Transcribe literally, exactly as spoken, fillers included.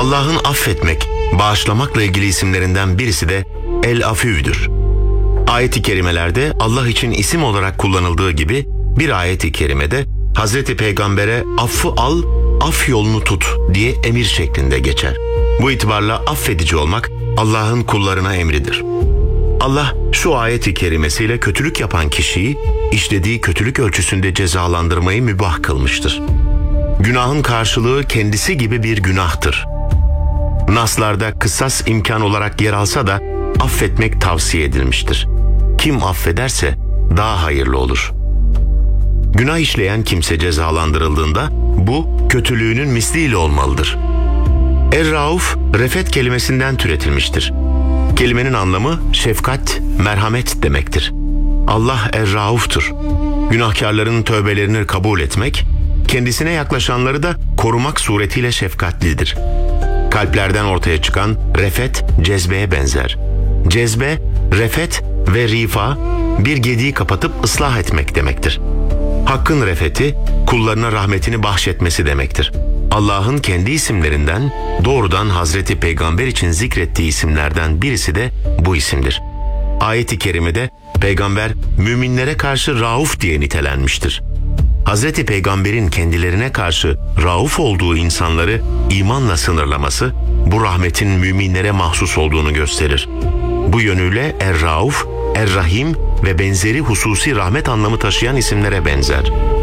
Allah'ın affetmek, bağışlamakla ilgili isimlerinden birisi de El-Afüv'dür. Ayet-i kerimelerde Allah için isim olarak kullanıldığı gibi bir ayet-i kerimede Hazreti Peygamber'e affı al, af yolunu tut diye emir şeklinde geçer. Bu itibarla affedici olmak Allah'ın kullarına emridir. Allah şu ayet-i kerimesiyle kötülük yapan kişiyi işlediği kötülük ölçüsünde cezalandırmayı mübah kılmıştır. Günahın karşılığı kendisi gibi bir günahtır. Naslarda kısas imkan olarak yer alsa da affetmek tavsiye edilmiştir. Kim affederse daha hayırlı olur. Günah işleyen kimse cezalandırıldığında bu kötülüğünün misliyle olmalıdır. Er-Rauf, refet kelimesinden türetilmiştir. Kelimenin anlamı şefkat, merhamet demektir. Allah Er-Rauf'tur. Günahkarların tövbelerini kabul etmek, kendisine yaklaşanları da korumak suretiyle şefkatlidir. Kalplerden ortaya çıkan refet, cezbeye benzer. Cezbe, refet ve rifa, bir gediği kapatıp ıslah etmek demektir. Hakkın refeti, kullarına rahmetini bahşetmesi demektir. Allah'ın kendi isimlerinden doğrudan Hazreti Peygamber için zikrettiği isimlerden birisi de bu isimdir. Ayet-i kerimede Peygamber müminlere karşı Rauf diye nitelenmiştir. Hazreti Peygamber'in kendilerine karşı rauf olduğu insanları imanla sınırlaması, bu rahmetin müminlere mahsus olduğunu gösterir. Bu yönüyle Er-Rauf, Er-Rahim ve benzeri hususi rahmet anlamı taşıyan isimlere benzer.